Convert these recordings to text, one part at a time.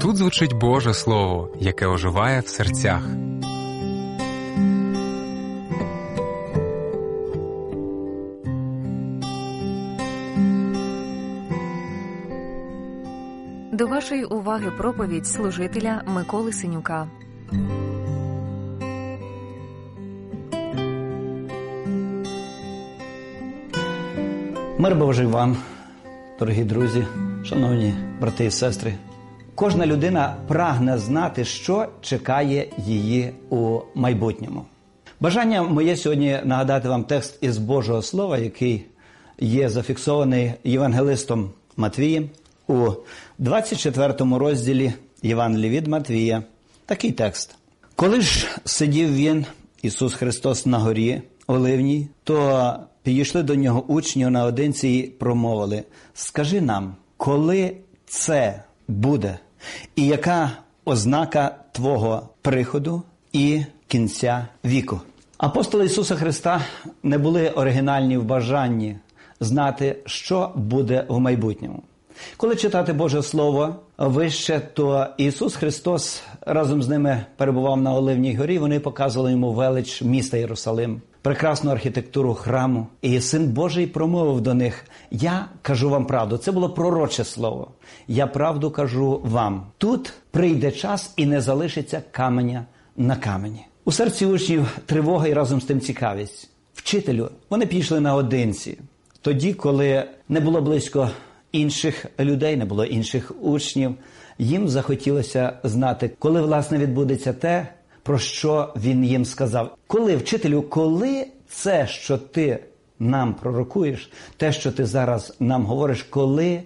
Тут звучить Боже Слово, яке оживає в серцях. До вашої уваги проповідь служителя Миколи Синюка. Мир Божий вам, дорогі друзі, шановні брати і сестри. Кожна людина прагне знати, що чекає її у майбутньому. Бажання моє сьогодні нагадати вам текст із Божого Слова, який є зафіксований євангелистом Матвієм у 24 розділі Євангелія від Матвія. Такий текст. «Коли ж сидів він, Ісус Христос, на горі Оливній, то підійшли до нього учні наодинці і промовили: скажи нам, коли це буде, і яка ознака Твого приходу і кінця віку?» Апостоли Ісуса Христа не були оригінальні в бажанні знати, що буде в майбутньому. Коли читати Боже Слово вище, то Ісус Христос разом з ними перебував на Оливній горі, вони показували йому велич міста Єрусалим, прекрасну архітектуру храму. І Син Божий промовив до них: «Я кажу вам правду». Це було пророче слово. «Я правду кажу вам. Тут прийде час і не залишиться каменя на камені». У серці учнів тривога і разом з тим цікавість. Вчителю, вони пішли наодинці. Тоді, коли не було близько інших людей, не було інших учнів, їм захотілося знати, коли, власне, відбудеться те, про що він їм сказав. Коли, вчителю, коли це, що ти нам пророкуєш, те, що ти зараз нам говориш, коли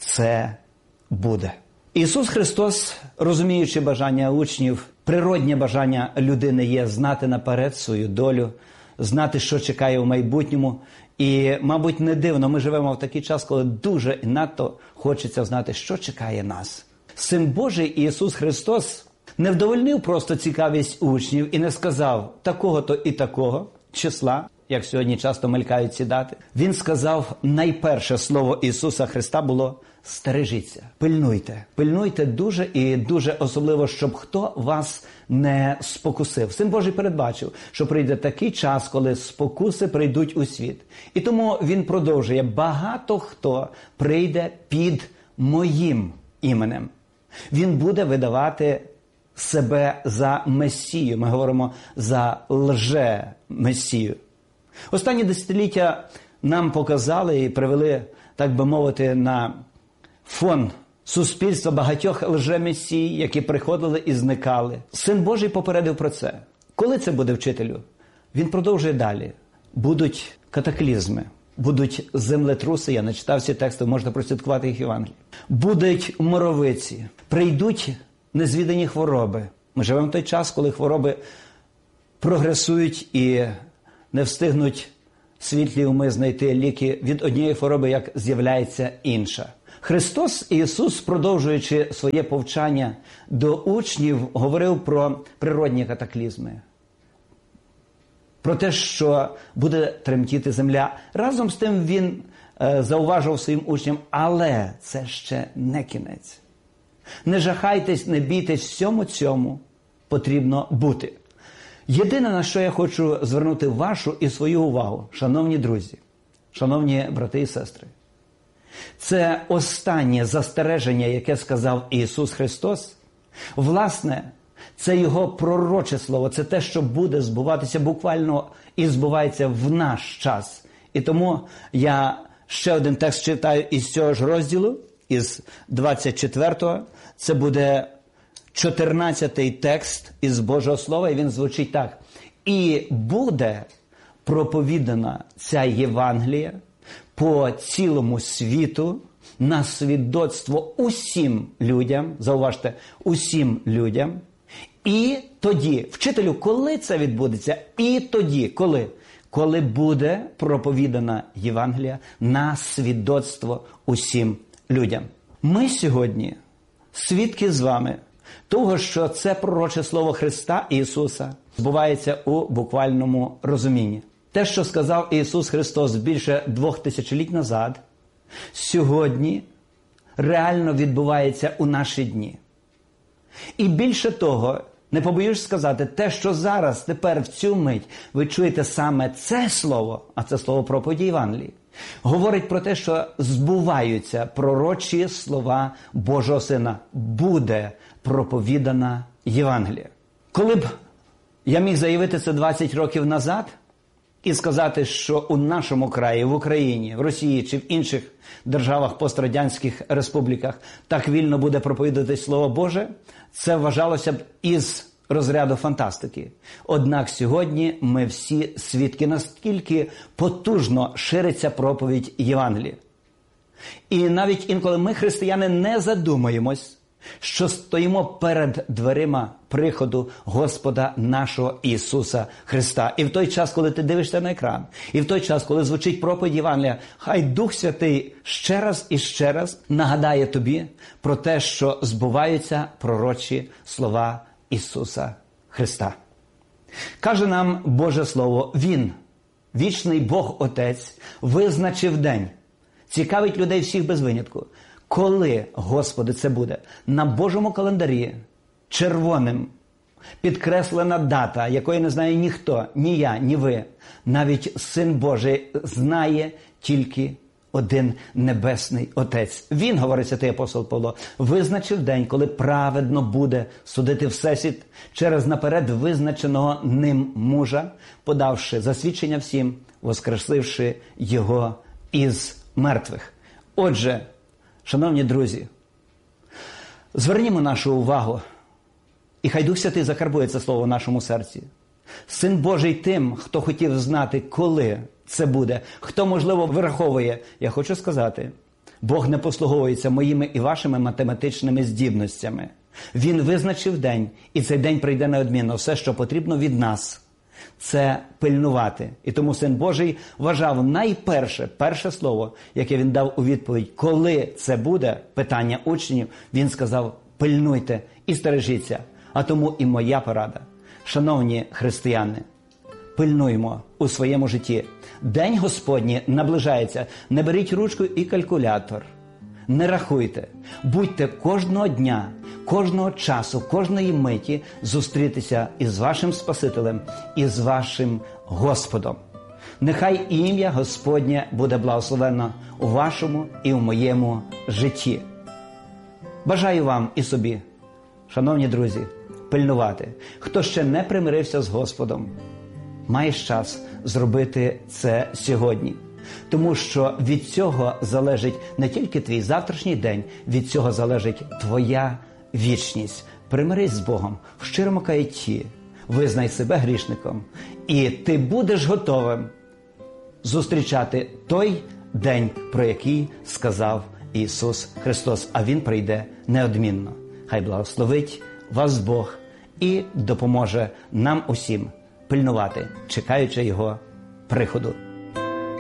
це буде? Ісус Христос, розуміючи бажання учнів, природнє бажання людини є знати наперед свою долю, знати, що чекає в майбутньому. І, мабуть, не дивно, ми живемо в такий час, коли дуже і надто хочеться знати, що чекає нас. Син Божий Ісус Христос не вдовольнив просто цікавість учнів і не сказав такого-то і такого числа, як сьогодні часто мелькають ці дати. Він сказав, найперше слово Ісуса Христа було: стережіться, пильнуйте. Пильнуйте дуже і дуже особливо, щоб хто вас не спокусив. Син Божий передбачив, що прийде такий час, коли спокуси прийдуть у світ. І тому він продовжує: багато хто прийде під моїм іменем. Він буде видавати себе за Месію. Ми говоримо за лже-Месію. Останні десятиліття нам показали і привели, так би мовити, на фон суспільства багатьох лже-месій, які приходили і зникали. Син Божий попередив про це. Коли це буде, вчителю? Він продовжує далі. Будуть катаклізми, будуть землетруси, я не читав всі тексти, можна прослідкувати їх в Євангелії. Будуть моровиці, прийдуть незвідані хвороби. Ми живемо в той час, коли хвороби прогресують і не встигнуть світлі уми знайти ліки від однієї хвороби, як з'являється інша. Христос Ісус, продовжуючи своє повчання до учнів, говорив про природні катаклізми. Про те, що буде тремтіти земля. Разом з тим він зауважив своїм учням: але це ще не кінець. Не жахайтесь, не бійтесь, всьому цьому потрібно бути. Єдине, на що я хочу звернути вашу і свою увагу, шановні друзі, шановні брати і сестри, це останнє застереження, яке сказав Ісус Христос. Власне, це Його пророче слово, це те, що буде збуватися буквально і збувається в наш час. І тому я ще один текст читаю із цього ж розділу, із 24-го. Це буде 14-й текст із Божого Слова, і він звучить так. «І буде проповідана ця Євангелія по цілому світу на свідоцтво усім людям», зауважте, усім людям, «і тоді», вчителю, коли це відбудеться? «І тоді», коли? Коли буде проповідана Євангелія на свідоцтво усім людям. Ми сьогодні свідки з вами того, що це пророче слово Христа Ісуса збувається у буквальному розумінні. Те, що сказав Ісус Христос більше 2000 назад, сьогодні реально відбувається у наші дні. І більше того, не побоюсь сказати, те, що зараз, тепер, в цю мить, ви чуєте саме це слово, а це слово проповіді Євангелії, говорить про те, що збуваються пророчі слова Божого Сина. Буде проповідана Євангелія. Коли б я міг заявити це 20 років назад і сказати, що у нашому краї, в Україні, в Росії чи в інших державах пострадянських республіках так вільно буде проповідати Слово Боже, це вважалося б із розряду фантастики. Однак сьогодні ми всі свідки, наскільки потужно шириться проповідь Євангелія. І навіть інколи ми, християни, не задумаємось, що стоїмо перед дверима приходу Господа нашого Ісуса Христа. І в той час, коли ти дивишся на екран, і в той час, коли звучить проповідь Євангелія, хай Дух Святий ще раз і ще раз нагадає тобі про те, що збуваються пророчі слова Ісуса Христа. Каже нам Боже Слово, Він, вічний Бог Отець, визначив день. Цікавить людей всіх без винятку. Коли, Господи, це буде? На Божому календарі червоним підкреслена дата, якої не знає ніхто, ні я, ні ви. Навіть Син Божий знає тільки один Небесний Отець. Він, говорить святий апостол Павло, визначив день, коли праведно буде судити всесвіт через наперед визначеного ним мужа, подавши засвідчення всім, воскресивши його із мертвих. Отже, шановні друзі, звернімо нашу увагу, і хай Дух Святий закарбує це слово в нашому серці. Син Божий тим, хто хотів знати, коли це буде, хто, можливо, вираховує. Я хочу сказати, Бог не послуговується моїми і вашими математичними здібностями. Він визначив день, і цей день прийде неодмінно. Все, що потрібно від нас, це пильнувати. І тому Син Божий вважав перше слово, яке він дав у відповідь, коли це буде, питання учнів, він сказав, пильнуйте і стережіться. А тому і моя порада. Шановні християни, пильнуємо у своєму житті. День Господній наближається. Не беріть ручку і калькулятор. Не рахуйте. Будьте кожного дня, кожного часу, кожної миті зустрітися із вашим Спасителем, із вашим Господом. Нехай ім'я Господнє буде благословено у вашому і у моєму житті. Бажаю вам і собі, шановні друзі, пильнувати. Хто ще не примирився з Господом, маєш час зробити це сьогодні. Тому що від цього залежить не тільки твій завтрашній день, від цього залежить твоя вічність. Примирись з Богом в щирому каятті, визнай себе грішником, і ти будеш готовим зустрічати той день, про який сказав Ісус Христос, а Він прийде неодмінно. Хай благословить вас Бог і допоможе нам усім пильнувати, чекаючи Його приходу.